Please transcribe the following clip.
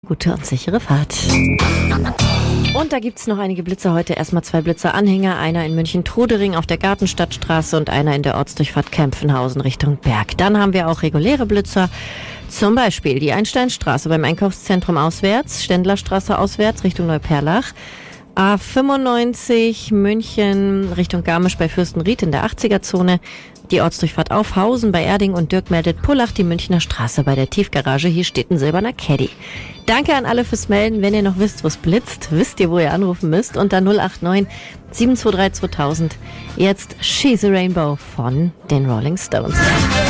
Gute und sichere Fahrt. Und da gibt's noch einige Blitzer heute. Erstmal 2 Blitzer-Anhänger. Einer in München-Trudering auf der Gartenstadtstraße und einer in der Ortsdurchfahrt Kempfenhausen Richtung Berg. Dann haben wir auch reguläre Blitzer. Zum Beispiel die Einsteinstraße beim Einkaufszentrum auswärts, Ständlerstraße auswärts Richtung Neuperlach. A95 München Richtung Garmisch bei Fürstenried in der 80er-Zone. Die Ortsdurchfahrt Aufhausen bei Erding und Dirk meldet Pullach die Münchner Straße bei der Tiefgarage. Hier steht ein silberner Caddy. Danke an alle fürs Melden. Wenn ihr noch wisst, wo es blitzt, wisst ihr, wo ihr anrufen müsst. Unter 089 723 2000. Jetzt She's a Rainbow von den Rolling Stones.